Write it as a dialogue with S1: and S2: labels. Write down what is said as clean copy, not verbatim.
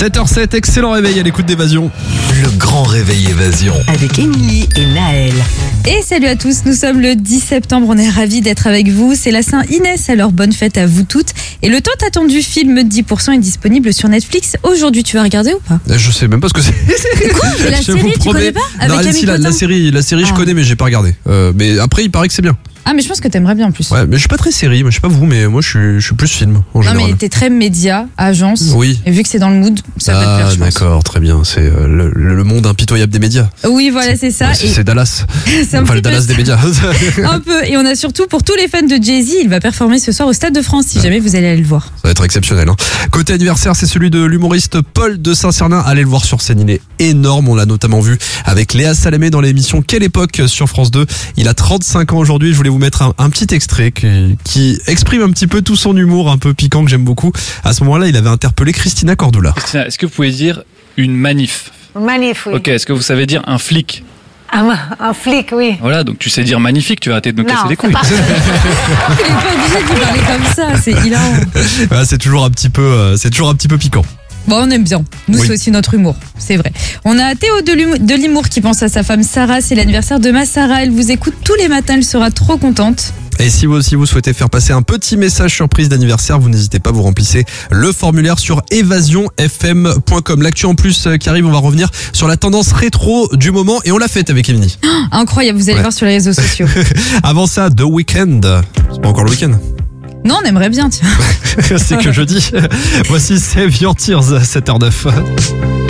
S1: 7h07, excellent réveil à l'écoute d'Évasion.
S2: Le grand réveil Évasion.
S3: Avec Émilie et Naël.
S4: Et salut à tous, nous sommes le 10 septembre, on est ravis d'être avec vous. C'est la Saint-Inès, alors bonne fête à vous toutes. Et le tant attendu film 10% est disponible sur Netflix. Aujourd'hui, tu vas regarder ou pas?
S1: Je sais même pas ce que c'est.
S4: Quoi? La
S1: Je
S4: série,
S1: vous
S4: tu
S1: promets.
S4: connais pas?
S1: Non,
S4: Avec Camille
S1: la
S4: Cotin.
S1: série je
S4: Ah.
S1: connais mais j'ai pas regardé. Mais après il paraît que c'est bien.
S4: Ah, mais je pense que t'aimerais bien en plus.
S1: Ouais, mais je suis pas très série, moi je sais pas vous, mais moi je suis plus film en
S4: Non,
S1: général.
S4: mais t'es très média, agence.
S1: Oui.
S4: Et vu que c'est dans le mood, ça va te plaire, je pense.
S1: D'accord, très bien. C'est le monde impitoyable des médias.
S4: Oui, voilà, c'est ça.
S1: Ouais,
S4: Et
S1: c'est Dallas.
S4: c'est un
S1: Enfin, le
S4: petit peu
S1: Dallas des médias.
S4: un peu. Et on a surtout pour tous les fans de Jay-Z, il va performer ce soir au Stade de France si jamais vous allez aller le voir.
S1: Ça va être exceptionnel. Hein. Côté anniversaire, c'est celui de l'humoriste Paul de Saint-Cernin. Allez le voir sur scène, il est énorme. On l'a notamment vu avec Léa Salamé dans l'émission Quelle époque sur France 2. Il a 35 ans aujourd'hui. Je voulais vous mettre un petit extrait qui exprime un petit peu tout son humour un peu piquant que j'aime beaucoup. À ce moment-là, il avait interpellé Christina Cordula.
S5: Christina, est-ce que vous pouvez dire une manif?
S6: Manif, oui.
S5: Ok, est-ce que vous savez dire un flic?
S6: Un flic, oui.
S5: Voilà, donc tu sais dire magnifique, tu vas arrêter de nous casser les couilles.
S4: Il est pas obligé de lui parler comme ça, c'est hilarant.
S1: Ouais, c'est toujours un petit peu piquant.
S4: Bon, on aime bien. Nous,
S1: Oui.
S4: c'est aussi notre humour. C'est vrai. On a Théo de l'Humour qui pense à sa femme Sarah. C'est l'anniversaire de ma Sarah. Elle vous écoute tous les matins. Elle sera trop contente.
S1: Et si vous aussi vous souhaitez faire passer un petit message surprise d'anniversaire, vous n'hésitez pas, vous remplissez le formulaire sur évasionfm.com. L'actu en plus qui arrive, on va revenir sur la tendance rétro du moment et on l'a faite avec Émilie.
S4: Incroyable. Vous allez
S1: Ouais.
S4: voir sur les réseaux sociaux.
S1: Avant ça, The Weeknd. C'est pas encore le week-end.
S4: Non, on aimerait bien, tiens.
S1: C'est que jeudi. Voici Save Your Tears, 7h09.